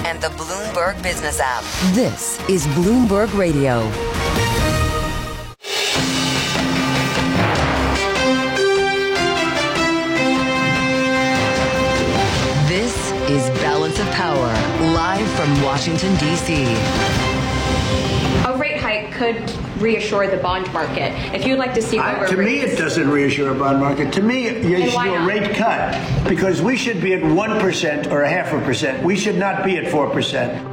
and the Bloomberg Business app. This is Bloomberg Radio. This is Balance of Power, live from Washington, D.C. A rate hike could reassure the bond market. If you'd like to see lower to me, it doesn't reassure a bond market. To me, you should do a rate cut because we should be at 1% or 0.5%. We should not be at 4%.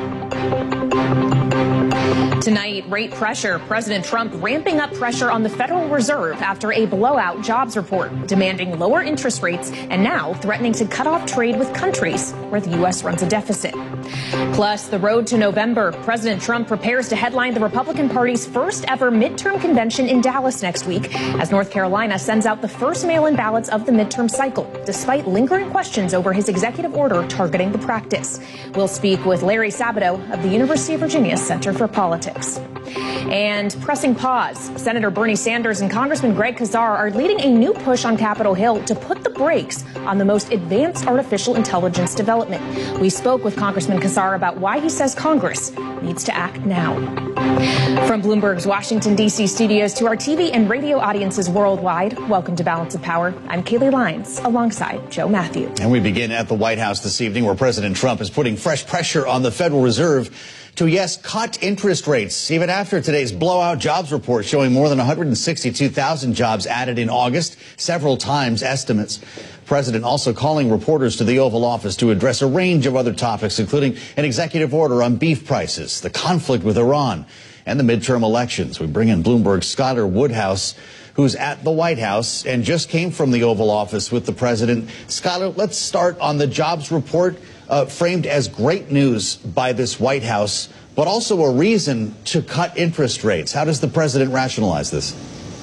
Tonight, rate pressure. President Trump ramping up pressure on the Federal Reserve after a blowout jobs report, demanding lower interest rates and now threatening to cut off trade with countries where the U.S. runs a deficit. Plus, the road to November. President Trump prepares to headline the Republican Party's first ever midterm convention in Dallas next week as North Carolina sends out the first mail-in ballots of the midterm cycle, despite lingering questions over his executive order targeting the practice. We'll speak with Larry Sabato of the University of Virginia Center for Politics. And pressing pause, Senator Bernie Sanders and Congressman Greg Casar are leading a new push on Capitol Hill to put the brakes on the most advanced artificial intelligence development. We spoke with Congressman Casar about why he says Congress needs to act now. From Bloomberg's Washington, D.C. studios to our TV and radio audiences worldwide, welcome to Balance of Power. I'm Kaylee Lyons alongside Joe Matthew. And we begin at the White House this evening where President Trump is putting fresh pressure on the Federal Reserve to, yes, cut interest rates, even after today's blowout jobs report showing more than 162,000 jobs added in August, several times estimates. President also calling reporters to the Oval Office to address a range of other topics, including an executive order on beef prices, the conflict with Iran, and the midterm elections. We bring in Bloomberg's Skylar Woodhouse, who's at the White House and just came from the Oval Office with the president. Skylar, let's start on the jobs report, framed as great news by this White House, but also a reason to cut interest rates. How does the president rationalize this?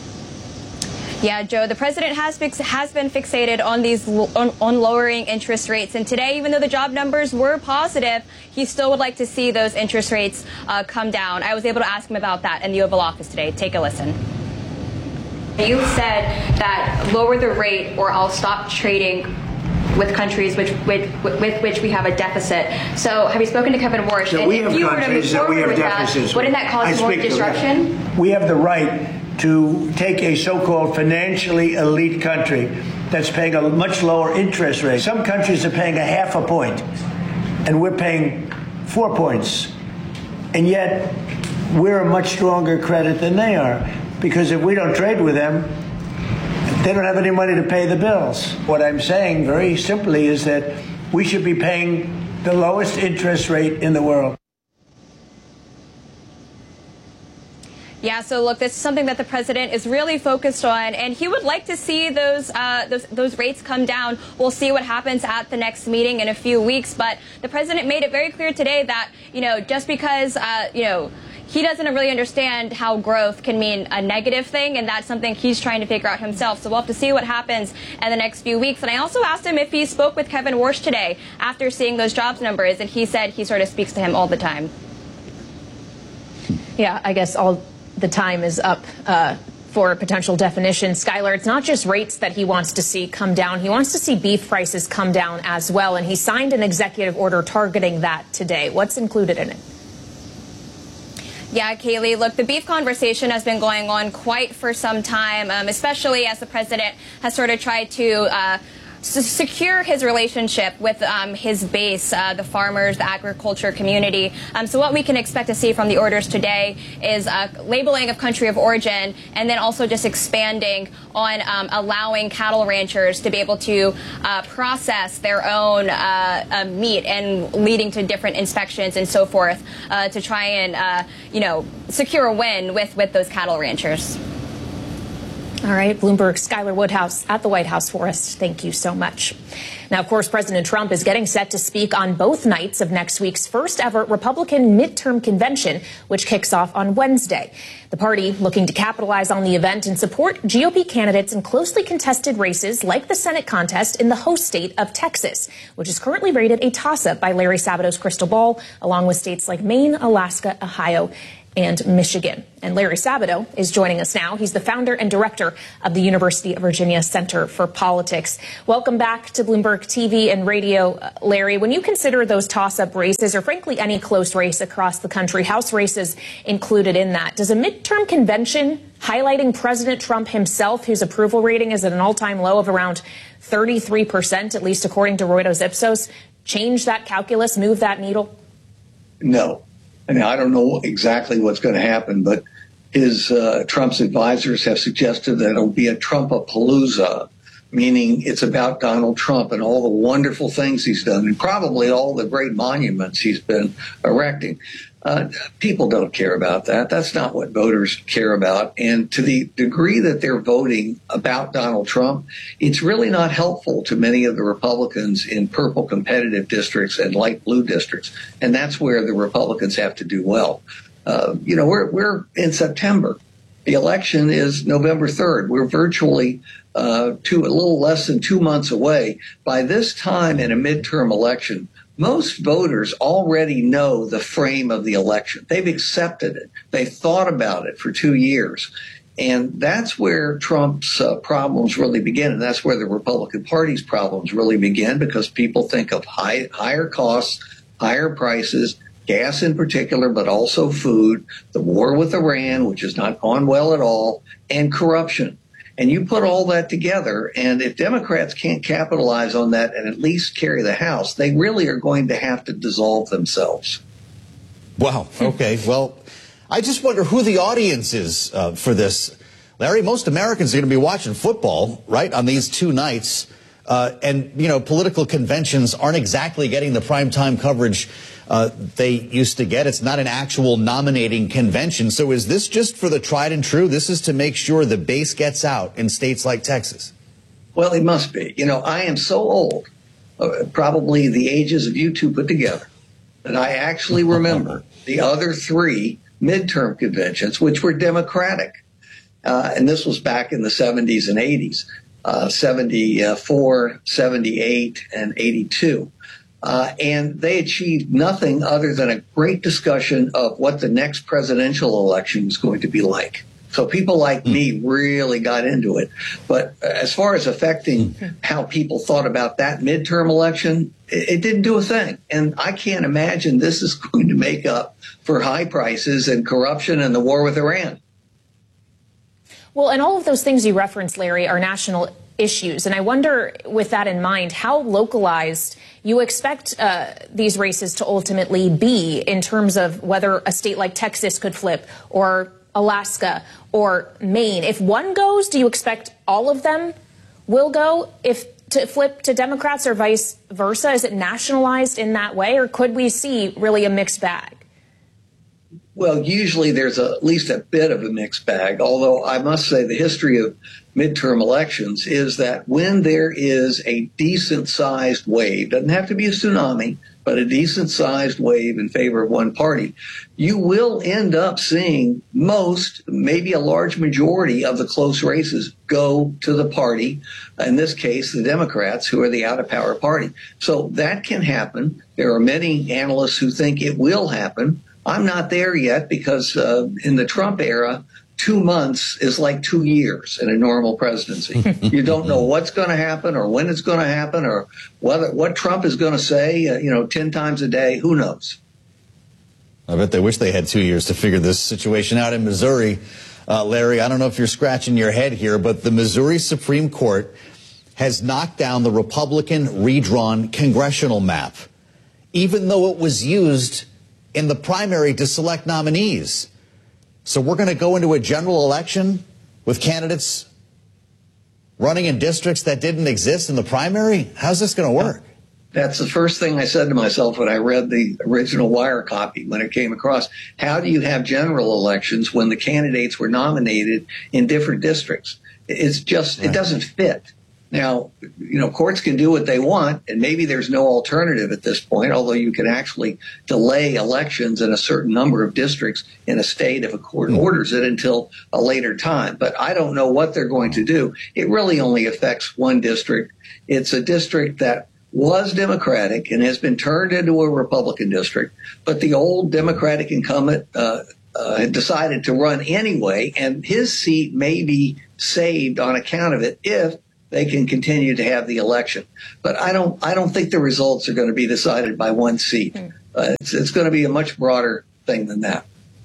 Yeah, Joe, the president has been fixated on these on lowering interest rates. And today, even though the job numbers were positive, he still would like to see those interest rates come down. I was able to ask him about that in the Oval Office today. Take a listen. You said that lower the rate or I'll stop trading with countries with which we have a deficit. So have you spoken to Kevin Warsh? So we have countries that we have deficits. Wouldn't that cause more disruption? We have the right to take a so-called financially elite country that's paying a much lower interest rate. Some countries are paying 0.5 point, and we're paying 4 points. And yet, we're a much stronger credit than they are, because if we don't trade with them, they don't have any money to pay the bills. What I'm saying very simply is that we should be paying the lowest interest rate in the world. Yeah, so look, this is something that the president is really focused on, and he would like to see those rates come down. We'll see what happens at the next meeting in a few weeks, but the president made it very clear today that, just because, he doesn't really understand how growth can mean a negative thing, and that's something he's trying to figure out himself. So we'll have to see what happens in the next few weeks. And I also asked him if he spoke with Kevin Warsh today after seeing those jobs numbers, and he said he sort of speaks to him all the time. Yeah, I guess all the time is up for a potential definition. Skylar, it's not just rates that he wants to see come down. He wants to see beef prices come down as well, and he signed an executive order targeting that today. What's included in it? Yeah, Kaylee, look, the beef conversation has been going on quite for some time, especially as the president has sort of tried to secure his relationship with his base, the farmers, the agriculture community. So what we can expect to see from the orders today is labeling of country of origin, and then also just expanding on allowing cattle ranchers to be able to process their own meat, and leading to different inspections and so forth to try and, secure a win with those cattle ranchers. All right, Bloomberg's Skylar Woodhouse at the White House for us. Thank you so much. Now, of course, President Trump is getting set to speak on both nights of next week's first ever Republican midterm convention, which kicks off on Wednesday. The party looking to capitalize on the event and support GOP candidates in closely contested races like the Senate contest in the host state of Texas, which is currently rated a toss-up by Larry Sabato's crystal ball, along with states like Maine, Alaska, Ohio, and Michigan. And Larry Sabato is joining us now. He's the founder and director of the University of Virginia Center for Politics. Welcome back to Bloomberg TV and Radio, Larry. When you consider those toss-up races, or frankly any close race across the country, House races included in that, does a midterm convention highlighting President Trump himself, whose approval rating is at an all-time low of around 33%, at least according to Reuters Ipsos, change that calculus, move that needle? No. I mean, I don't know exactly what's going to happen, but Trump's advisors have suggested that it'll be a Trumpapalooza, meaning it's about Donald Trump and all the wonderful things he's done and probably all the great monuments he's been erecting. People don't care about that. That's not what voters care about. And to the degree that they're voting about Donald Trump, it's really not helpful to many of the Republicans in purple competitive districts and light blue districts. And that's where the Republicans have to do well. We're in September. The election is November 3rd. We're virtually a little less than 2 months away. By this time in a midterm election, most voters already know the frame of the election. They've accepted it. They've thought about it for 2 years. And that's where Trump's problems really begin. And that's where the Republican Party's problems really begin, because people think of higher costs, higher prices, gas in particular, but also food, the war with Iran, which has not gone well at all, and corruption. And you put all that together, and if Democrats can't capitalize on that and at least carry the House, they really are going to have to dissolve themselves. Wow. Okay. Well, I just wonder who the audience is for this. Larry, most Americans are going to be watching football, right, on these 2 nights. And political conventions aren't exactly getting the primetime coverage they used to get. It's not an actual nominating convention. So is this just for the tried and true? This is to make sure the base gets out in states like Texas. Well, it must be. I am so old, probably the ages of you two put together, that I actually remember the other 3 midterm conventions, which were Democratic. And this was back in the 70s and 80s, 74, 78, and 82. And they achieved nothing other than a great discussion of what the next presidential election is going to be like. So people like me really got into it. But as far as affecting how people thought about that midterm election, it didn't do a thing. And I can't imagine this is going to make up for high prices and corruption and the war with Iran. Well, and all of those things you referenced, Larry, are national issues. And I wonder, with that in mind, how localized you expect these races to ultimately be in terms of whether a state like Texas could flip, or Alaska, or Maine. If one goes, do you expect all of them will go to flip to Democrats, or vice versa? Is it nationalized in that way, or could we see really a mixed bag? Well, usually there's at least a bit of a mixed bag, although I must say the history of midterm elections is that when there is a decent-sized wave, doesn't have to be a tsunami, but a decent-sized wave in favor of one party, you will end up seeing most, maybe a large majority of the close races go to the party, in this case, the Democrats, who are the out-of-power party. So that can happen. There are many analysts who think it will happen. I'm not there yet because in the Trump era, 2 months is like 2 years in a normal presidency. You don't know what's going to happen or when it's going to happen or what Trump is going to say, 10 times a day. Who knows? I bet they wish they had 2 years to figure this situation out in Missouri. Larry, I don't know if you're scratching your head here, but the Missouri Supreme Court has knocked down the Republican redrawn congressional map, even though it was used in the primary to select nominees. So we're going to go into a general election with candidates running in districts that didn't exist in the primary? How's this going to work? That's the first thing I said to myself when I read the original Wire copy when it came across. How do you have general elections when the candidates were nominated in different districts? It's just, it doesn't fit. Now, courts can do what they want, and maybe there's no alternative at this point, although you can actually delay elections in a certain number of districts in a state if a court orders it until a later time. But I don't know what they're going to do. It really only affects one district. It's a district that was Democratic and has been turned into a Republican district, but the old Democratic incumbent had decided to run anyway, and his seat may be saved on account of it if they can continue to have the election. But I don't think the results are going to be decided by one seat. It's going to be a much broader thing than that.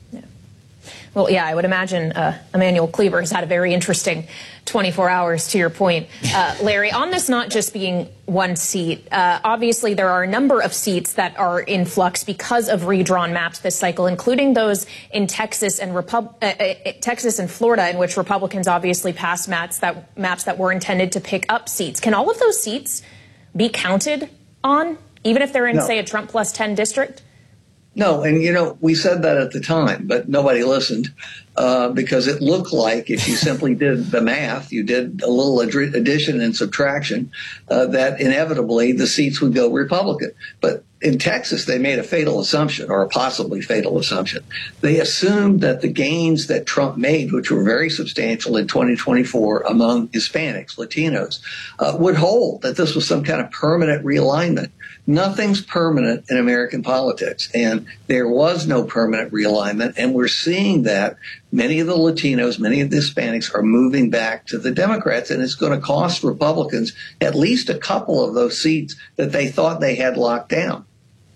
Well, yeah, I would imagine Emanuel Cleaver has had a very interesting 24 hours, to your point. Larry, on this not just being one seat, obviously there are a number of seats that are in flux because of redrawn maps this cycle, including those in Texas and Florida, in which Republicans obviously passed maps that were intended to pick up seats. Can all of those seats be counted on, even if they're in, say, a Trump plus 10 district? No, and we said that at the time, but nobody listened because it looked like if you simply did the math, you did a little addition and subtraction, that inevitably the seats would go Republican. But in Texas, they made a fatal assumption, or a possibly fatal assumption. They assumed that the gains that Trump made, which were very substantial in 2024 among Hispanics, Latinos, would hold, that this was some kind of permanent realignment. Nothing's permanent in American politics, and there was no permanent realignment, and we're seeing that many of the Latinos, many of the Hispanics are moving back to the Democrats, and it's going to cost Republicans at least a couple of those seats that they thought they had locked down.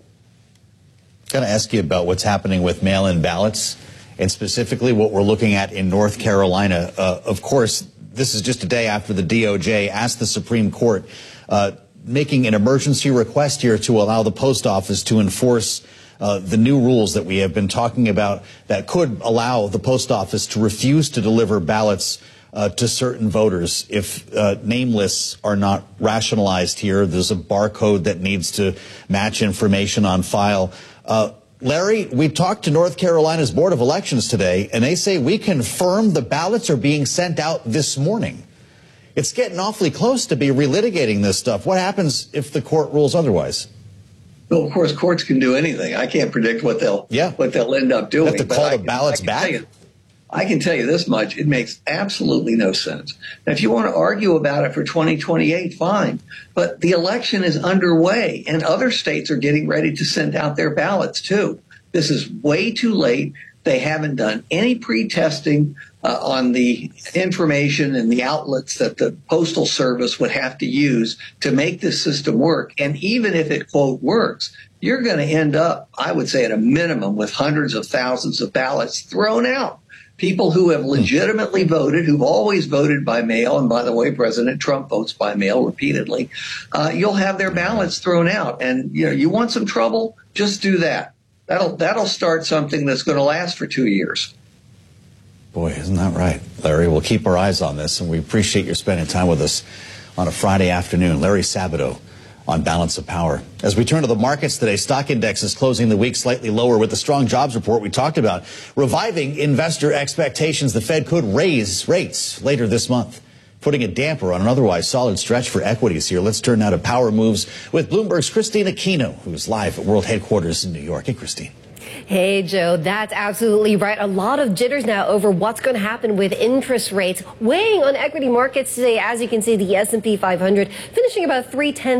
Going to ask you about what's happening with mail-in ballots, and specifically what we're looking at in North Carolina. Of course, this is just a day after the DOJ asked the Supreme Court making an emergency request here to allow the post office to enforce the new rules that we have been talking about that could allow the post office to refuse to deliver ballots to certain voters if name lists are not rationalized here. There's a barcode that needs to match information on file. Larry, we talked to North Carolina's Board of Elections today, and they say we confirm the ballots are being sent out this morning. It's getting awfully close to be relitigating this stuff. What happens if the court rules otherwise? Well, of course, courts can do anything. I can't predict what they'll end up doing. Have to call the ballots back? I can tell you this much. It makes absolutely no sense. Now, if you want to argue about it for 2028, fine. But the election is underway, and other states are getting ready to send out their ballots, too. This is way too late. They haven't done any pre-testing on the information and the outlets that the Postal Service would have to use to make this system work. And even if it, quote, works, you're going to end up, I would say at a minimum, with hundreds of thousands of ballots thrown out. People who have legitimately voted, who've always voted by mail, and by the way, President Trump votes by mail repeatedly, you'll have their ballots thrown out. And you want some trouble? Just do that. That'll start something that's going to last for 2 years. Boy, isn't that right, Larry? We'll keep our eyes on this, and we appreciate your spending time with us on a Friday afternoon. Larry Sabato on Balance of Power. As we turn to the markets today, stock index is closing the week slightly lower with the strong jobs report we talked about, reviving investor expectations the Fed could raise rates later this month, putting a damper on an otherwise solid stretch for equities here. Let's turn now to power moves with Bloomberg's Christine Aquino, who's live at World Headquarters in New York. Hey, Christine. Hey, Joe, that's absolutely right. A lot of jitters now over what's going to happen with interest rates weighing on equity markets today. As you can see, the S&P 500 finishing about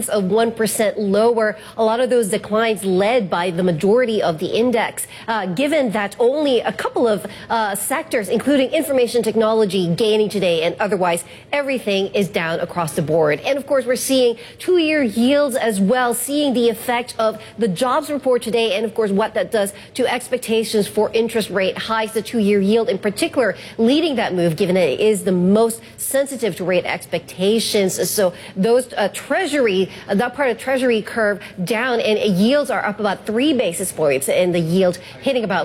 0.3% lower. A lot of those declines led by the majority of the index, given that only a couple of sectors, including information technology, gaining today, and otherwise everything is down across the board. And of course, we're seeing 2-year yields as well, seeing the effect of the jobs report today, and of course what that does to expectations for interest rate hikes, the 2-year yield in particular leading that move, given that it is the most sensitive to rate expectations. So those Treasury, that part of Treasury curve down, and yields are up about 3 basis points, and the yield hitting about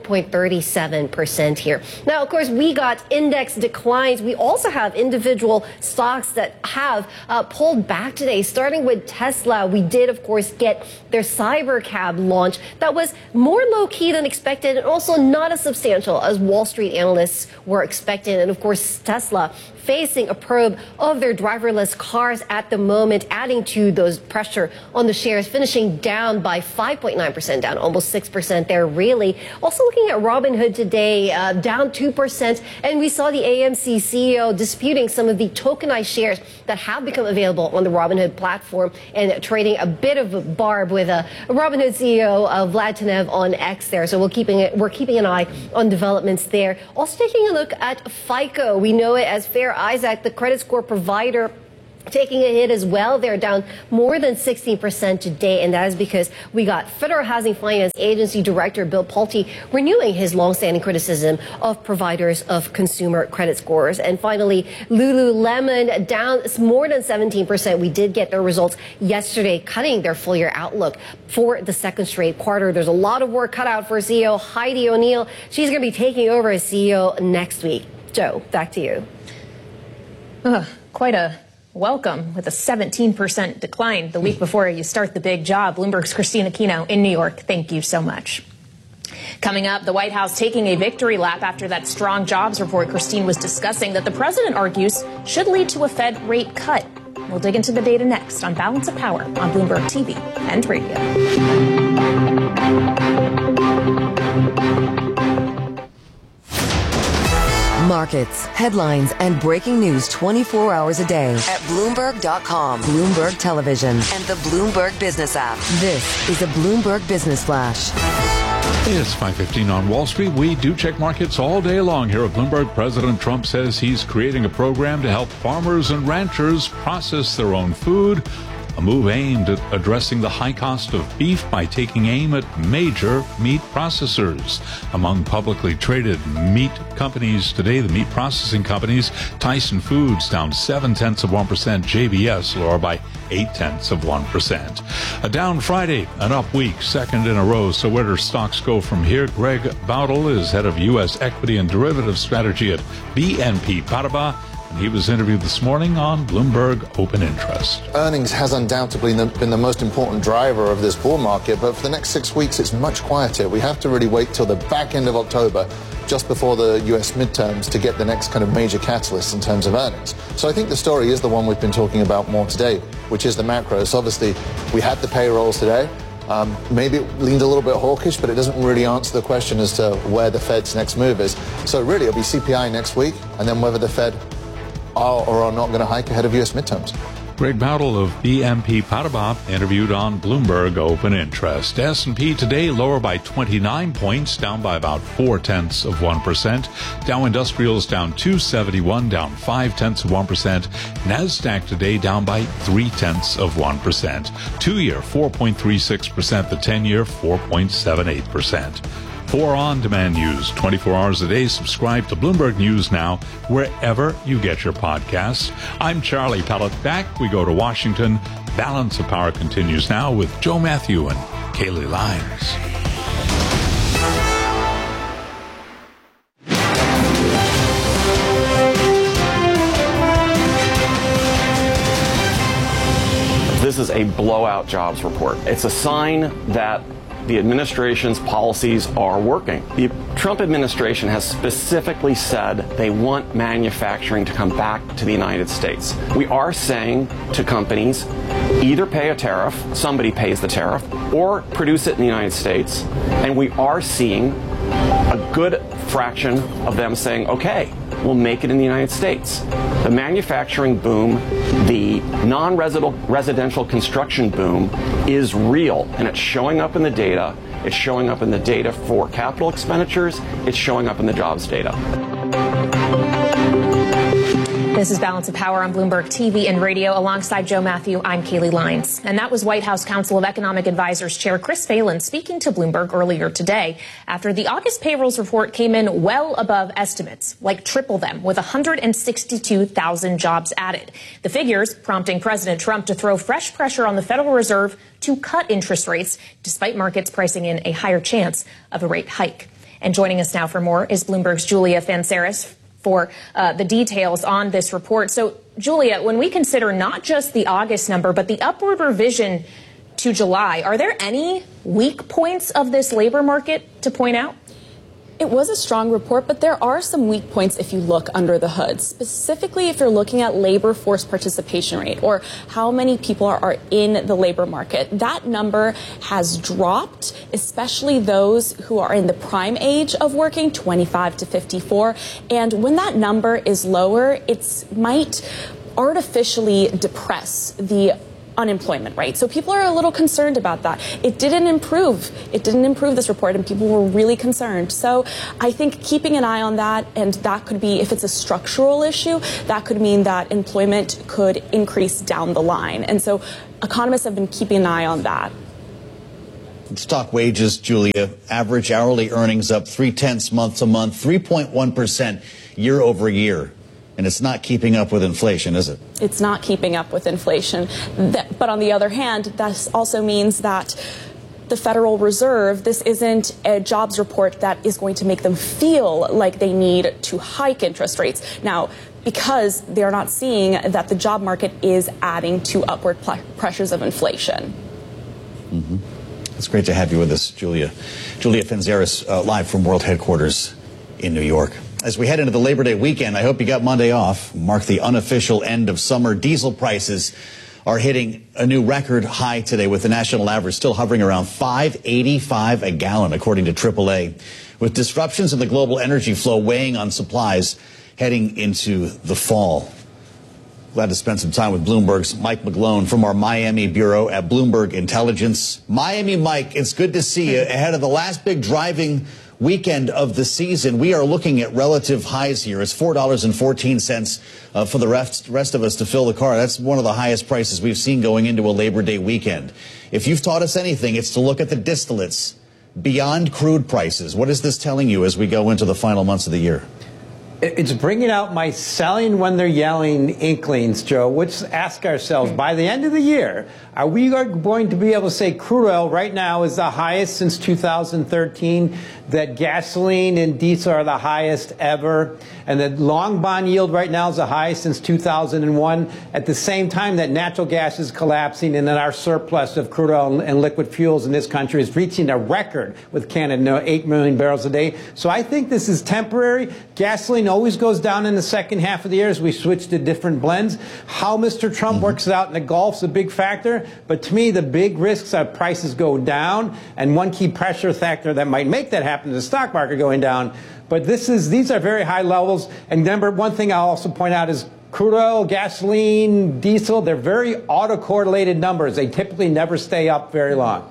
4.37% here. Now, of course, we got index declines. We also have individual stocks that have pulled back today, starting with Tesla. We did, of course, get their Cybercab launch that was more low-key than expected, and also not as substantial as Wall Street analysts were expecting. And of course, Tesla facing a probe of their driverless cars at the moment, adding to those pressure on the shares, finishing down by 5.9%, down almost 6% there, really. Also looking at Robinhood today, down 2%, and we saw the AMC CEO disputing some of the tokenized shares that have become available on the Robinhood platform and trading a bit of a barb with a Robinhood CEO Vlad Tenev on X there. So we're keeping an eye on developments there. Also taking a look at FICO. We know it as Fair Isaac, the credit score provider, taking a hit as well. They're down more than 16% today, and that is because we got Federal Housing Finance Agency Director Bill Pulte renewing his longstanding criticism of providers of consumer credit scores. And finally, Lululemon down more than 17%. We did get their results yesterday, cutting their full year outlook for the second straight quarter. There's a lot of work cut out for CEO Heidi O'Neill. She's going to be taking over as CEO next week. Joe, back to you. Quite a welcome with a 17% decline the week before you start the big job. Bloomberg's Christine Aquino in New York. Thank you so much. Coming up, the White House taking a victory lap after that strong jobs report Christine was discussing that the president argues should lead to a Fed rate cut. We'll dig into the data next on Balance of Power on Bloomberg TV and radio. Markets, headlines, and breaking news 24 hours a day at Bloomberg.com, Bloomberg Television, and the Bloomberg Business app. This is a Bloomberg Business Flash. It's 5:15 on Wall Street. We do check markets all day long here at Bloomberg. President Trump says he's creating a program to help farmers and ranchers process their own food. A move aimed at addressing the high cost of beef by taking aim at major meat processors. Among publicly traded meat companies today, the meat processing companies, Tyson Foods down 0.7%, JBS lower by 0.8%. A down Friday, an up week, second in a row. So where do stocks go from here? Greg Bautel is head of U.S. equity and derivative strategy at BNP Paribas. He was interviewed this morning on Bloomberg Open Interest. Earnings has undoubtedly been the most important driver of this bull market, but for the next 6 weeks, it's much quieter. We have to really wait till the back end of October, just before the U.S. midterms, to get the next kind of major catalyst in terms of earnings. So I think the story is the one we've been talking about more today, which is the macros. Obviously, we had the payrolls today. Maybe it leaned a little bit hawkish, but it doesn't really answer the question as to where the Fed's next move is. So really, it'll be CPI next week, and then whether the Fed are or are not going to hike ahead of U.S. midterms. Greg Bautel of BNP Paribas interviewed on Bloomberg Open Interest. S&P today lower by 29 points, down by about 0.4%. Dow Industrials down 271, down 0.5%. NASDAQ today down by 0.3%. 2-year 4.36%, the 10-year 4.78%. For on-demand news 24 hours a day, subscribe to Bloomberg News Now wherever you get your podcasts. I'm Charlie Pellet. Back we go to Washington. Balance of Power continues now with Joe Matthew and Kaylee Lyons. This is a blowout jobs report. It's a sign that the administration's policies are working. The Trump administration has specifically said they want manufacturing to come back to the United States. We are saying to companies, either pay a tariff, somebody pays the tariff, or produce it in the United States. And we are seeing a good fraction of them saying, okay, we'll make it in the United States. The manufacturing boom, the non-residential construction boom is real, and it's showing up in the data. It's showing up in the data for capital expenditures. It's showing up in the jobs data. This is Balance of Power on Bloomberg TV and radio. Alongside Joe Matthew, I'm Kaylee Lyons. And that was White House Council of Economic Advisors Chair Chris Phelan speaking to Bloomberg earlier today after the August payrolls report came in well above estimates, like triple them, with 162,000 jobs added. The figures prompting President Trump to throw fresh pressure on the Federal Reserve to cut interest rates, despite markets pricing in a higher chance of a rate hike. And joining us now for more is Bloomberg's Julia Fanceris for the details on this report. So, Julia, when we consider not just the August number, but the upward revision to July, are there any weak points of this labor market to point out? It was a strong report, but there are some weak points if you look under the hood, specifically if you're looking at labor force participation rate or how many people are in the labor market. That number has dropped, especially those who are in the prime age of working, 25 to 54. And when that number is lower, it might artificially depress the unemployment rate. So people are a little concerned about that. It didn't improve this report, and people were really concerned. So I think keeping an eye on that, and that could be, if it's a structural issue, that could mean that employment could increase down the line. And so economists have been keeping an eye on that. Let's talk wages, Julia. Average hourly earnings up 0.3 month to month, 3.1% year over year. And it's not keeping up with inflation, is it? It's not keeping up with inflation. But on the other hand, that also means that the Federal Reserve, this isn't a jobs report that is going to make them feel like they need to hike interest rates. Now, because they're not seeing that the job market is adding to upward pressures of inflation. Mm-hmm. It's great to have you with us, Julia. Julia Finzeris, live from World Headquarters in New York. As we head into the Labor Day weekend, I hope you got Monday off. Mark the unofficial end of summer. Diesel prices are hitting a new record high today, with the national average still hovering around $5.85 a gallon, according to AAA. With disruptions in the global energy flow weighing on supplies heading into the fall. Glad to spend some time with Bloomberg's Mike McGlone from our Miami bureau at Bloomberg Intelligence. Miami, Mike, it's good to see you ahead of the last big driving weekend of the season. We are looking at relative highs here. It's $4.14 for the rest of us to fill the car. That's one of the highest prices we've seen going into a Labor Day weekend. If you've taught us anything, it's to look at the distillates beyond crude prices. What is this telling you as we go into the final months of the year? It's bringing out my selling when they're yelling inklings, Joe. Let's ask ourselves, by the end of the year, are we going to be able to say crude oil right now is the highest since 2013, that gasoline and diesel are the highest ever, and that long bond yield right now is the highest since 2001, at the same time that natural gas is collapsing and that our surplus of crude oil and liquid fuels in this country is reaching a record with Canada, 8 million barrels a day. So I think this is temporary. Gasoline always goes down in the second half of the year as we switch to different blends. How Mr. Trump works it out in the Gulf is a big factor. But to me, the big risks are prices go down. And one key pressure factor that might make that happen is the stock market going down. But these are very high levels. And number one thing I'll also point out is crude oil, gasoline, diesel, they're very autocorrelated numbers. They typically never stay up very long.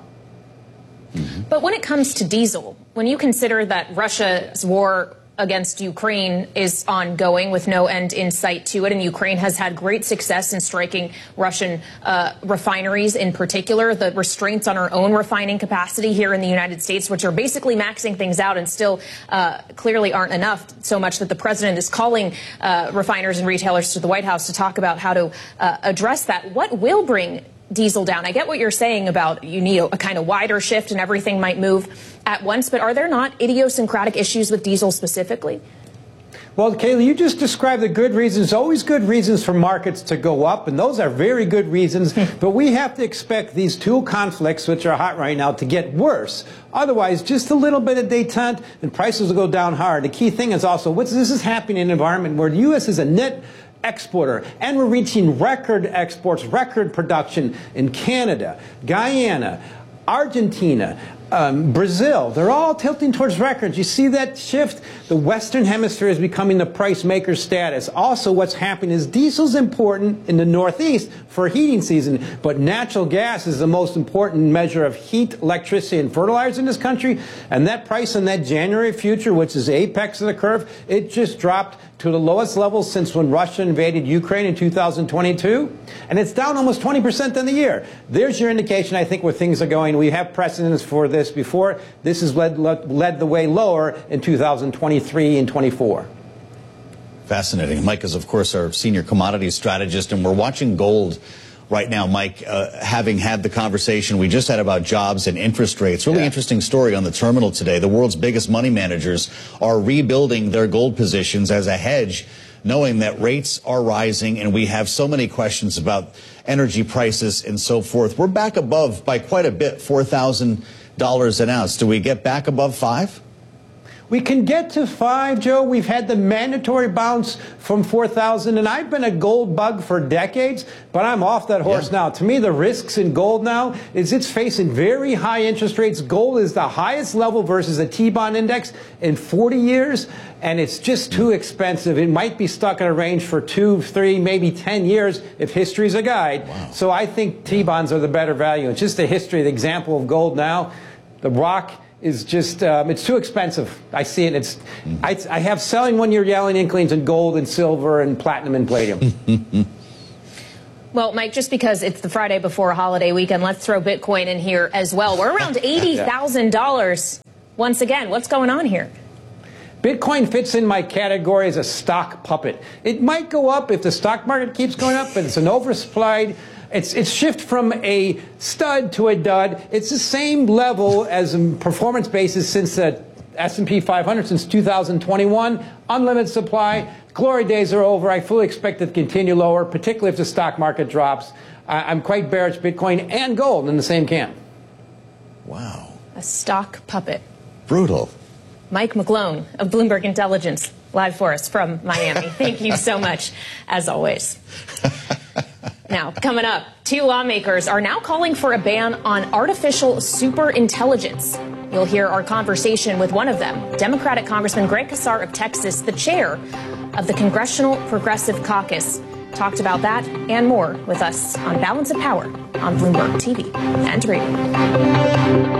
But when it comes to diesel, when you consider that Russia's war against Ukraine is ongoing with no end in sight to it, and Ukraine has had great success in striking Russian refineries in particular, the restraints on our own refining capacity here in the United States, which are basically maxing things out and still clearly aren't enough, so much that the president is calling refiners and retailers to the White House to talk about how to address that. What will bring diesel down? I get what you're saying about you need a kind of wider shift and everything might move at once, but are there not idiosyncratic issues with diesel specifically? Well, Kayla, you just described the good reasons. There's always good reasons for markets to go up, and those are very good reasons. But we have to expect these two conflicts, which are hot right now, to get worse. Otherwise, just a little bit of détente, and prices will go down hard. The key thing is also, this is happening in an environment where the U.S. is a net exporter, and we're reaching record exports, record production in Canada, Guyana, Argentina, Brazil. They're all tilting towards records. You see that shift? The Western Hemisphere is becoming the price maker status. Also, what's happening is diesel's important in the Northeast for heating season, but natural gas is the most important measure of heat, electricity, and fertilizer in this country. And that price in that January future, which is the apex of the curve, it just dropped to the lowest level since when Russia invaded Ukraine in 2022. And it's down almost 20% in the year. There's your indication, I think, where things are going. We have precedents for this before. This has led the way lower in 2023 and 24. Fascinating. Mike is, of course, our senior commodities strategist, and we're watching gold right now, Mike, having had the conversation we just had about jobs and interest rates. Really interesting story on the terminal today. The world's biggest money managers are rebuilding their gold positions as a hedge, knowing that rates are rising and we have so many questions about energy prices and so forth. We're back above by quite a bit, $4,000 an ounce. Do we get back above $5,000? We can get to 5, Joe. We've had the mandatory bounce from 4,000, and I've been a gold bug for decades, but I'm off that horse now. To me, the risks in gold now is it's facing very high interest rates. Gold is the highest level versus a T-bond index in 40 years, and it's just too expensive. It might be stuck in a range for 2, 3, maybe 10 years if history's a guide. Wow. So I think T-bonds are the better value. It's just the history, the example of gold now. The rock is just, it's too expensive. I see it. I have selling 1-year Yellen inklings in gold and silver and platinum and palladium. Well, Mike, just because it's the Friday before a holiday weekend, let's throw Bitcoin in here as well. We're around $80,000 once again. What's going on here? Bitcoin fits in my category as a stock puppet. It might go up if the stock market keeps going up, but it's an oversupplied. It's shift from a stud to a dud. It's the same level as a performance basis since the S&P 500 since 2021. Unlimited supply. Glory days are over. I fully expect it to continue lower, particularly if the stock market drops. I'm quite bearish Bitcoin and gold in the same camp. Wow. A stock puppet. Brutal. Mike McGlone of Bloomberg Intelligence, live for us from Miami. Thank you so much, as always. Now, coming up, 2 lawmakers are now calling for a ban on artificial superintelligence. You'll hear our conversation with one of them, Democratic Congressman Greg Casar of Texas, the chair of the Congressional Progressive Caucus. Talked about that and more with us on Balance of Power on Bloomberg TV and radio.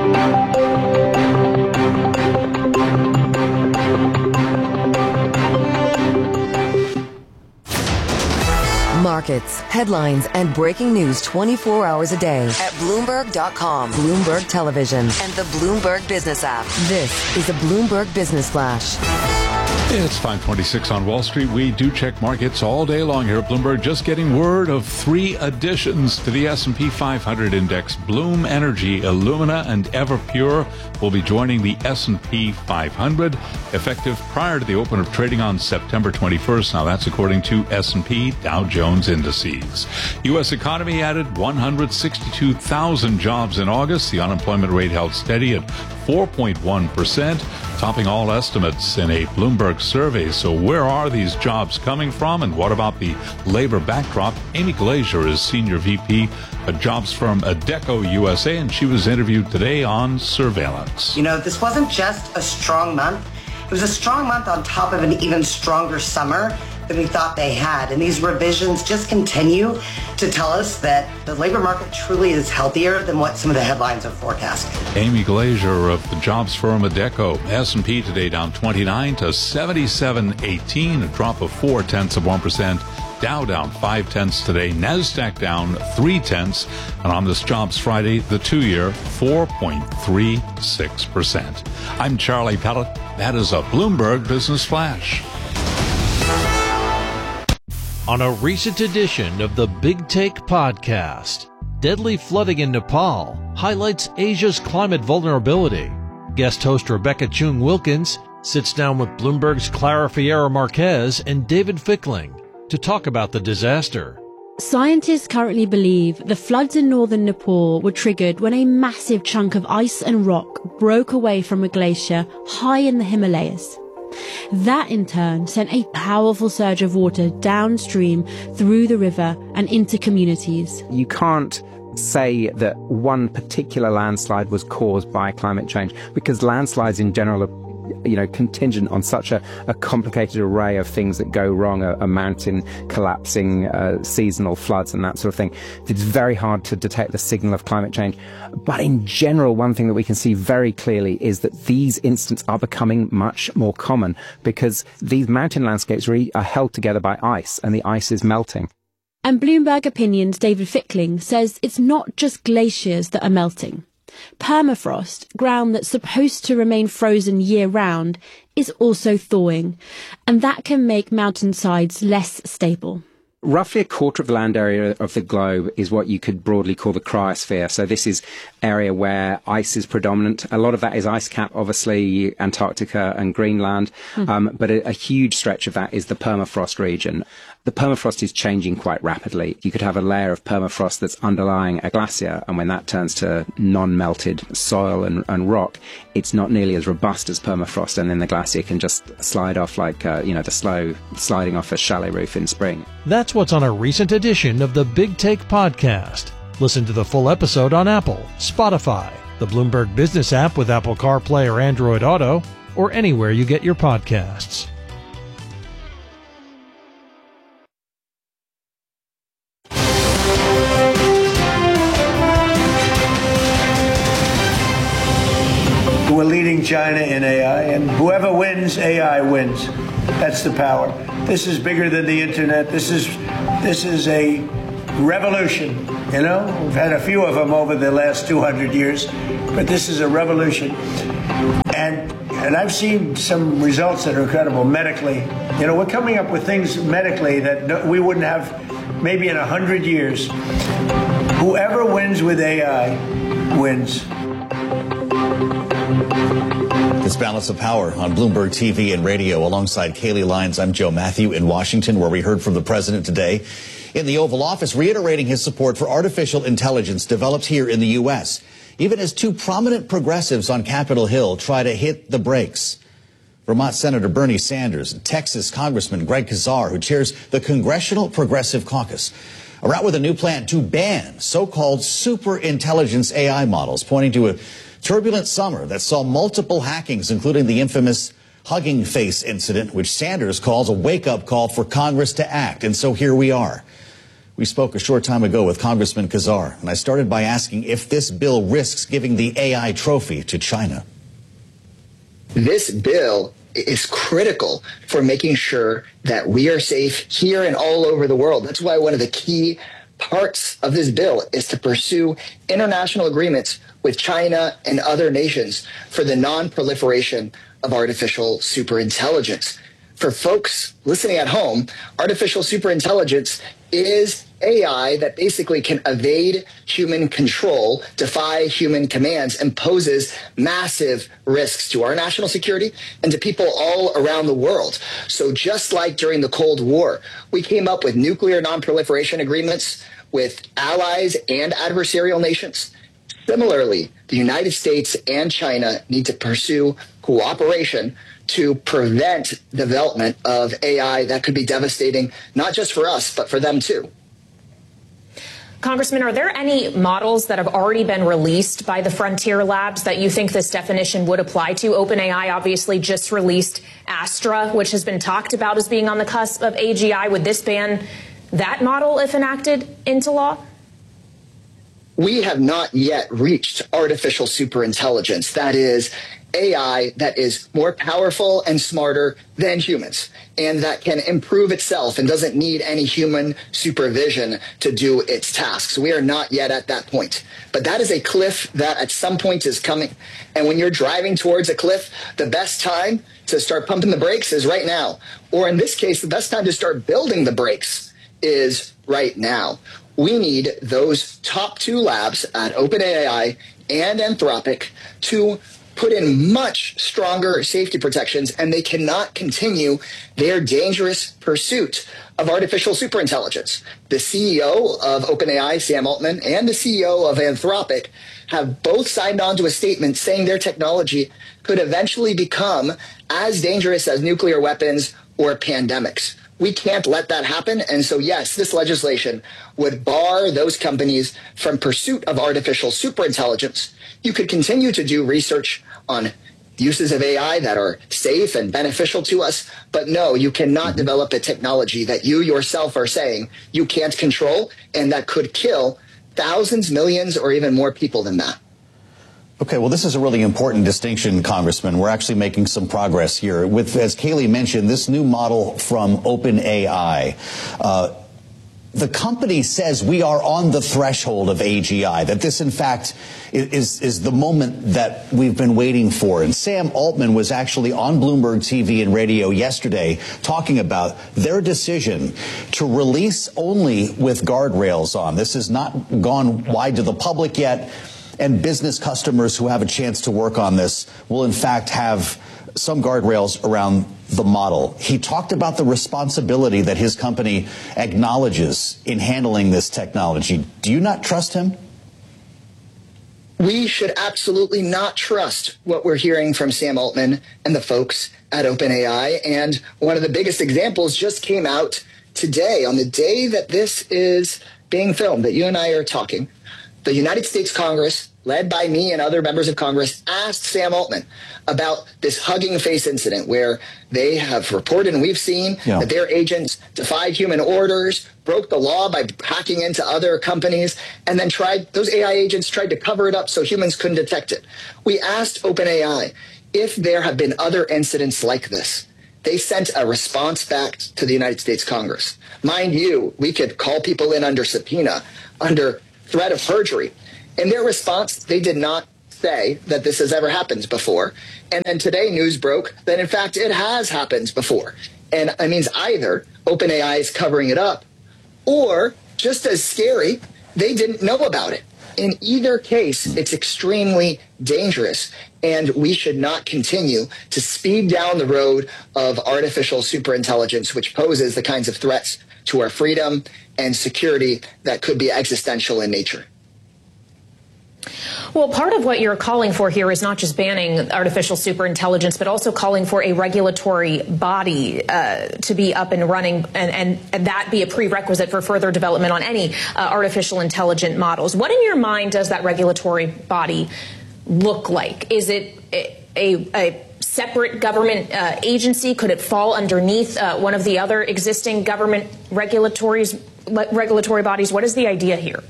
Markets, headlines, and breaking news 24 hours a day at Bloomberg.com, Bloomberg Television, and the Bloomberg Business app. This is a Bloomberg Business Flash. It's 5:26 on Wall Street. We do check markets all day long here at Bloomberg. Just getting word of 3 additions to the S&P 500 index. Bloom Energy, Illumina, and Everpure will be joining the S&P 500 effective prior to the open of trading on September 21st. Now that's according to S&P Dow Jones indices. U.S. economy added 162,000 jobs in August. The unemployment rate held steady at 4.1%, topping all estimates in a Bloomberg survey. So where are these jobs coming from, and what about the labor backdrop? Amy Glazier is Senior VP at jobs firm Adecco USA, and she was interviewed today on surveillance. You know, this wasn't just a strong month. It was a strong month on top of an even stronger summer than we thought they had. And these revisions just continue to tell us that the labor market truly is healthier than what some of the headlines are forecasting. Amy Glazier of the jobs firm Adecco. S&P today down 29 to 77.18, a drop of 0.4%. Dow down 0.5 today. NASDAQ down 0.3. And on this Jobs Friday, the 2-year 4.36%. I'm Charlie Pellet. That is a Bloomberg Business Flash. On a recent edition of the Big Take podcast, deadly flooding in Nepal highlights Asia's climate vulnerability. Guest host Rebecca Chung Wilkins sits down with Bloomberg's Clara Fiera Marquez and David Fickling to talk about the disaster. Scientists currently believe the floods in northern Nepal were triggered when a massive chunk of ice and rock broke away from a glacier high in the Himalayas. That in turn sent a powerful surge of water downstream through the river and into communities. You can't say that one particular landslide was caused by climate change, because landslides in general are, contingent on such a complicated array of things that go wrong, a mountain collapsing, seasonal floods and that sort of thing. It's very hard to detect the signal of climate change. But in general, one thing that we can see very clearly is that these incidents are becoming much more common because these mountain landscapes really are held together by ice, and the ice is melting. And Bloomberg Opinion's David Fickling says it's not just glaciers that are melting. Permafrost, ground that's supposed to remain frozen year-round, is also thawing, and that can make mountainsides less stable. Roughly a quarter of the land area of the globe is what you could broadly call the cryosphere. So this is area where ice is predominant. A lot of that is ice cap, obviously, Antarctica and Greenland. But a huge stretch of that is the permafrost region. The permafrost is changing quite rapidly. You could have a layer of permafrost that's underlying a glacier, and when that turns to non-melted soil and rock, it's not nearly as robust as permafrost, and then the glacier can just slide off like, the slow sliding off a chalet roof in spring. That's what's on a recent edition of the Big Take podcast. Listen to the full episode on Apple, Spotify, the Bloomberg Business app with Apple CarPlay or Android Auto, or anywhere you get your podcasts. We're leading China in AI, and whoever wins, AI wins. That's the power. This is bigger than the internet. This is a revolution. You know, we've had a few of them over the last 200 years, but this is a revolution. And I've seen some results that are incredible medically. You know, we're coming up with things medically that we wouldn't have maybe in 100 years. Whoever wins with AI wins. It's Balance of Power on Bloomberg TV and radio. Alongside Kayleigh Lines, I'm Joe Matthew in Washington, where we heard from the president today in the Oval Office, reiterating his support for artificial intelligence developed here in the U.S., even as two prominent progressives on Capitol Hill try to hit the brakes. Vermont Senator Bernie Sanders and Texas Congressman Greg Casar, who chairs the Congressional Progressive Caucus, are out with a new plan to ban so-called superintelligence AI models, pointing to a turbulent summer that saw multiple hackings, including the infamous Hugging Face incident, which Sanders calls a wake-up call for Congress to act. And so here we are. We spoke a short time ago with Congressman Casar, and I started by asking if this bill risks giving the AI trophy to China. This bill is critical for making sure that we are safe here and all over the world. That's why one of the key parts of this bill is to pursue international agreements with China and other nations for the non-proliferation of artificial superintelligence. For folks listening at home, artificial superintelligence is AI that basically can evade human control, defy human commands, and poses massive risks to our national security and to people all around the world. So just like during the Cold War, we came up with nuclear non-proliferation agreements with allies and adversarial nations. Similarly, the United States and China need to pursue cooperation to prevent development of AI that could be devastating, not just for us, but for them too. Congressman, are there any models that have already been released by the Frontier Labs that you think this definition would apply to? OpenAI obviously just released Astra, which has been talked about as being on the cusp of AGI. Would this ban that model if enacted into law? We have not yet reached artificial superintelligence. That is AI that is more powerful and smarter than humans, and that can improve itself and doesn't need any human supervision to do its tasks. We are not yet at that point. But that is a cliff that at some point is coming. And when you're driving towards a cliff, the best time to start pumping the brakes is right now. Or in this case, the best time to start building the brakes is right now. We need those top two labs at OpenAI and Anthropic to put in much stronger safety protections, and they cannot continue their dangerous pursuit of artificial superintelligence. The CEO of OpenAI, Sam Altman, and the CEO of Anthropic have both signed on to a statement saying their technology could eventually become as dangerous as nuclear weapons or pandemics. We can't let that happen. And so, yes, this legislation would bar those companies from pursuit of artificial superintelligence. You could continue to do research on uses of AI that are safe and beneficial to us. But no, you cannot develop a technology that you yourself are saying you can't control and that could kill thousands, millions, or even more people than that. Okay, well, this is a really important distinction, Congressman. We're actually making some progress here. With, as Kayleigh mentioned, this new model from OpenAI, the company says we are on the threshold of AGI, that this, in fact, is the moment that we've been waiting for. And Sam Altman was actually on Bloomberg TV and radio yesterday talking about their decision to release only with guardrails on. This has not gone wide to the public yet, and business customers who have a chance to work on this will, in fact, have some guardrails around the model. He talked about the responsibility that his company acknowledges in handling this technology. Do you not trust him? We should absolutely not trust what we're hearing from Sam Altman and the folks at OpenAI. And one of the biggest examples just came out today, on the day that this is being filmed, that you and I are talking. The United States Congress, led by me and other members of Congress, asked Sam Altman about this Hugging Face incident where they have reported, and we've seen, that their agents defied human orders, broke the law by hacking into other companies, and then those AI agents tried to cover it up so humans couldn't detect it. We asked OpenAI if there have been other incidents like this. They sent a response back to the United States Congress. Mind you, we could call people in under subpoena, under threat of perjury. In their response, they did not say that this has ever happened before. And then today news broke that, in fact, it has happened before. And it means either OpenAI is covering it up, or, just as scary, they didn't know about it. In either case, it's extremely dangerous, and we should not continue to speed down the road of artificial superintelligence, which poses the kinds of threats to our freedom and security that could be existential in nature. Well, part of what you're calling for here is not just banning artificial superintelligence, but also calling for a regulatory body to be up and running, and that be a prerequisite for further development on any artificial intelligent models. What in your mind does that regulatory body look like? Is it a separate government agency? Could it fall underneath one of the other existing government regulatory bodies? What is the idea here?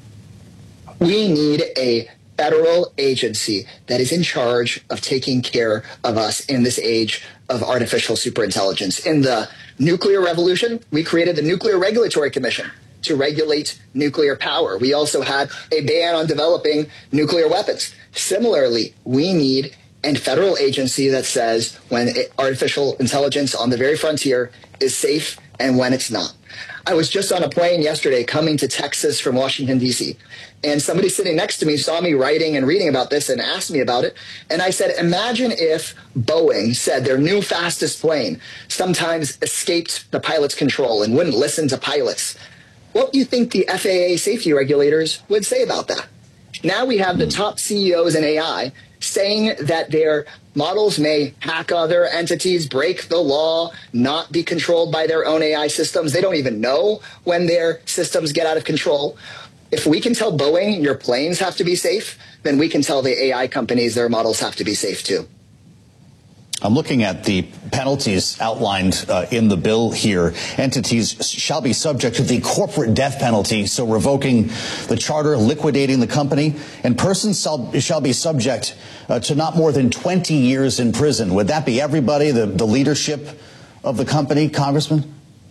We need a federal agency that is in charge of taking care of us in this age of artificial superintelligence. In the nuclear revolution, we created the Nuclear Regulatory Commission to regulate nuclear power. We also had a ban on developing nuclear weapons. Similarly, we need a federal agency that says when artificial intelligence on the very frontier is safe and when it's not. I was just on a plane yesterday coming to Texas from Washington, D.C., and somebody sitting next to me saw me writing and reading about this and asked me about it. And I said, imagine if Boeing said their new fastest plane sometimes escaped the pilot's control and wouldn't listen to pilots. What do you think the FAA safety regulators would say about that? Now we have the top CEOs in AI saying that their models may hack other entities, break the law, not be controlled by their own AI systems. They don't even know when their systems get out of control. If we can tell Boeing your planes have to be safe, then we can tell the AI companies their models have to be safe too. I'm looking at the penalties outlined in the bill here. Entities shall be subject to the corporate death penalty, so revoking the charter, liquidating the company, and persons shall be subject to not more than 20 years in prison. Would that be everybody, the leadership of the company, Congressman?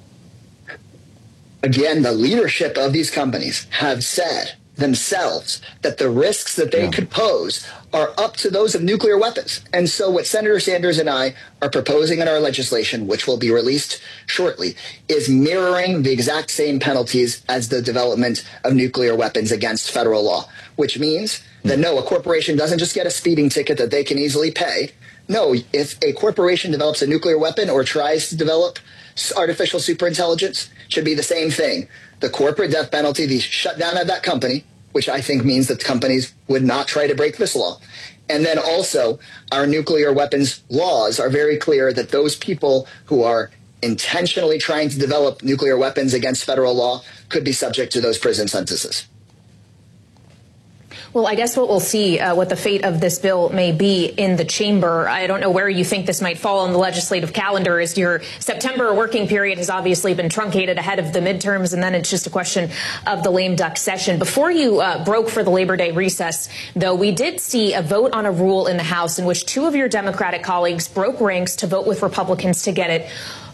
Again, the leadership of these companies have said themselves that the risks that they could pose are up to those of nuclear weapons. And so what Senator Sanders and I are proposing in our legislation, which will be released shortly, is mirroring the exact same penalties as the development of nuclear weapons against federal law, which means that no, a corporation doesn't just get a speeding ticket that they can easily pay. No, if a corporation develops a nuclear weapon or tries to develop artificial superintelligence, should be the same thing. The corporate death penalty, the shutdown of that company, which I think means that companies would not try to break this law. And then also, our nuclear weapons laws are very clear that those people who are intentionally trying to develop nuclear weapons against federal law could be subject to those prison sentences. Well, I guess what we'll see, what the fate of this bill may be in the chamber. I don't know where you think this might fall on the legislative calendar, as your September working period has obviously been truncated ahead of the midterms, and then it's just a question of the lame duck session. Before you broke for the Labor Day recess, though, we did see a vote on a rule in the House in which two of your Democratic colleagues broke ranks to vote with Republicans to get it